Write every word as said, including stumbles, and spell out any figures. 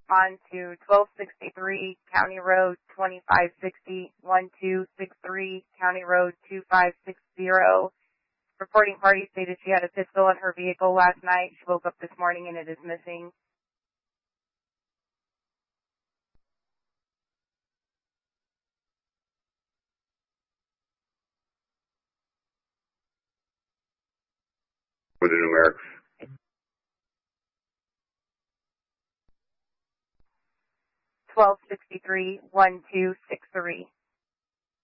on to twelve sixty-three County Road twenty-five sixty, twelve sixty-three County Road two five six zero. Reporting party stated she had a pistol in her vehicle last night. She woke up this morning and it is missing. With the numerics. twelve sixty-three, twelve sixty-three.